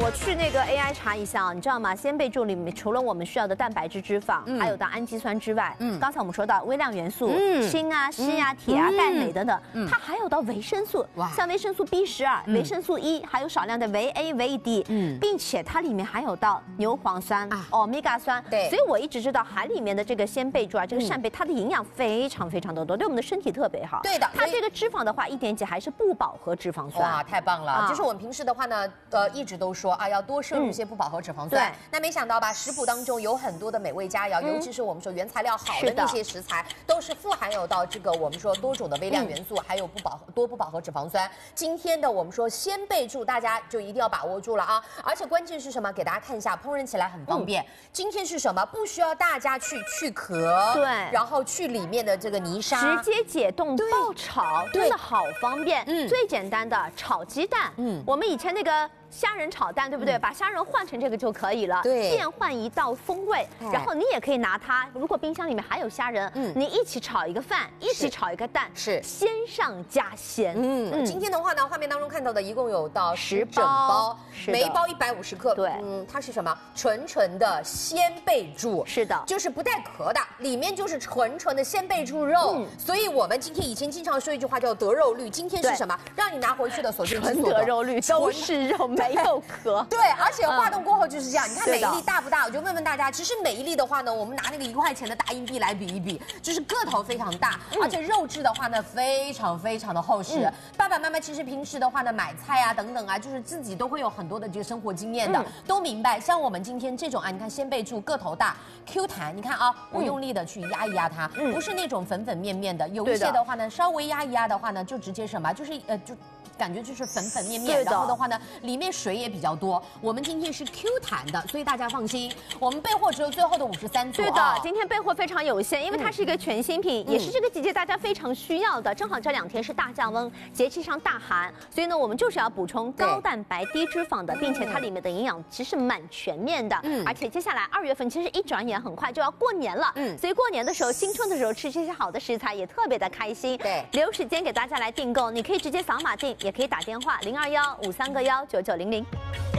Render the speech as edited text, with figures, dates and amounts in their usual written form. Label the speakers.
Speaker 1: 我去那个 AI 查一下啊，你知道吗？鲜贝柱里面除了我们需要的蛋白质、脂肪，还有的氨基酸之外，刚才我们说到微量元素，锌啊、硒啊、铁啊、钙、镁等等，它还有到维生素，像维生素 B12、维生素 E， 还有少量的维 A、维 D， 并且它里面还有到牛磺酸、欧米伽酸，
Speaker 2: 对，
Speaker 1: 所以我一直知道海里面的这个鲜贝柱啊，这个扇贝它的营养非常非常的多，对我们的身体特别好。
Speaker 2: 对的，
Speaker 1: 它这个脂肪的话，1点几还是不饱和脂肪酸。
Speaker 2: 哇，太棒了！就是我们平时的话呢，一直都说啊，要多摄入一些不饱和脂肪酸。对，那没想到吧，食谱当中有很多的美味佳肴，尤其是我们说原材料好的那些食材，都是富含有到这个我们说多种的微量元素，还有不饱和脂肪酸。今天的我们说鲜贝柱，大家就一定要把握住了啊！而且关键是什么？给大家看一下，烹饪起来很方便。今天是什么？不需要大家去壳，对，然后去里面的这个泥沙，
Speaker 1: 直接解冻爆炒，真的好方便。最简单的炒鸡蛋，我们以前那个虾仁炒蛋，对不对？把虾仁换成这个就可以了，对，变换一道风味。然后你也可以拿它，如果冰箱里面还有虾仁，你一起炒一个饭，一起炒一个蛋，是鲜上加鲜。
Speaker 2: 今天的话呢，画面当中看到的一共有到10整包，每一包150克。对，它是什么？纯的鲜贝柱，是的，就是不带壳的，里面就是纯的鲜贝柱肉。所以我们今天以前经常说一句话叫得肉率，今天是什么？让你拿回去的所见
Speaker 1: 纯得肉率都是肉。没有壳，
Speaker 2: 对，而且化冻过后就是这样。你看每一粒大不大？我就问问大家，其实每一粒的话呢，我们拿那个1块钱的大硬币来比一比，就是个头非常大，而且肉质的话呢，非常的厚实。爸爸妈妈其实平时的话呢，买菜啊等等啊，就是自己都会有很多的这个生活经验的，都明白。像我们今天这种啊，你看鲜贝柱个头大 ，Q 弹，你看啊，我用力的去压一压它，不是那种粉面的，有一些的话呢，稍微压一压的话呢，就直接什么，就是就。感觉就是粉面，然后的话呢，里面水也比较多。我们今天是 Q 弹的，所以大家放心，我们备货只有最后的53组。
Speaker 1: 对的，今天备货非常有限，因为它是一个全新品，也是这个季节大家非常需要的。正好这2天是大降温，节气上大寒，所以呢，我们就是要补充高蛋白、低脂肪的，并且它里面的营养其实蛮全面的。而且接下来2月份其实一转眼很快就要过年了，所以过年的时候、新春的时候吃这些好的食材也特别的开心。对，留时间给大家来订购，你可以直接扫码订。也可以打电话0215319900。